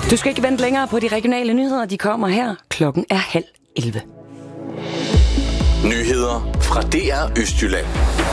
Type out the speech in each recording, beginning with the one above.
Du skal ikke vente længere på de regionale nyheder. De kommer her. Klokken er 10:30. Nyheder fra DR Østjylland.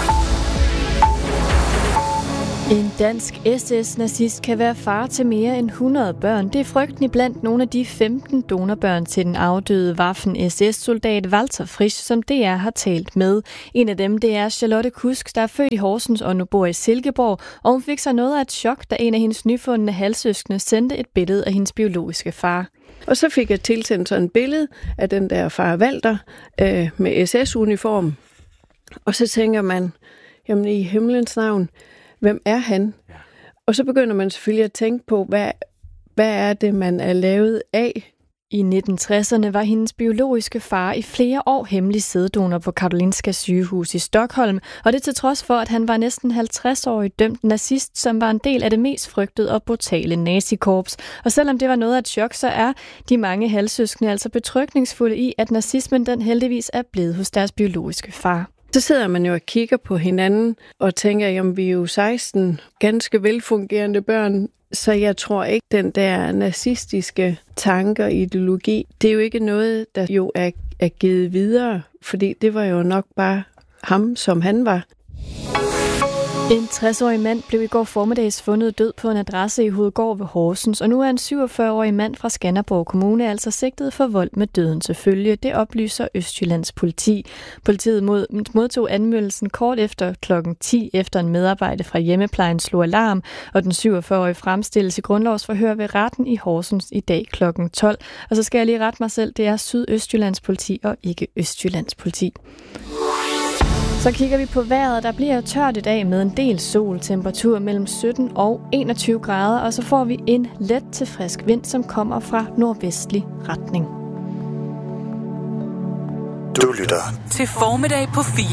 En dansk SS-nazist kan være far til mere end 100 børn. Det er frygten blandt nogle af de 15 donorbørn til den afdøde Waffen-SS-soldat Walter Frisch, som DR har talt med. En af dem, det er Charlotte Kusk, der er født i Horsens og nu bor i Silkeborg, og hun fik sig noget af et chok, da en af hendes nyfundne halvsøskende sendte et billede af hendes biologiske far. Og så fik jeg tilsendt sådan et billede af den der far Walter med SS-uniform. Og så tænker man, jamen i himlens navn, hvem er han? Ja. Og så begynder man selvfølgelig at tænke på, hvad er det, man er lavet af? I 1960'erne var hendes biologiske far i flere år hemmelig sæddonor på Karolinska sygehus i Stockholm, og det til trods for, at han var næsten 50-årig dømt nazist, som var en del af det mest frygtede og brutale nazikorps. Og selvom det var noget af et chok, så er de mange halvsøskende altså betrygningsfulde i, at nazismen den heldigvis er blevet hos deres biologiske far. Så sidder man jo og kigger på hinanden og tænker, jamen vi er jo 16 ganske velfungerende børn, så jeg tror ikke, den der nazistiske tanker og ideologi, det er jo ikke noget, der jo er givet videre, fordi det var jo nok bare ham, som han var. En 60-årig mand blev i går formiddags fundet død på en adresse i Hovedgård ved Horsens, og nu er en 47-årig mand fra Skanderborg Kommune altså sigtet for vold med døden til følge. Det oplyser Østjyllands politi. Politiet modtog anmeldelsen kort efter klokken 10, efter en medarbejder fra hjemmeplejen slog alarm, og den 47-årige fremstilles i grundlovsforhør ved retten i Horsens i dag klokken 12. Og så skal jeg lige rette mig selv, det er Sydøstjyllands politi og ikke Østjyllands politi. Så kigger vi på vejret. Der bliver tørt i dag med en del sol, temperatur mellem 17 og 21 grader, og så får vi en let til frisk vind, som kommer fra nordvestlig retning. Du lytter til Formiddag på 4.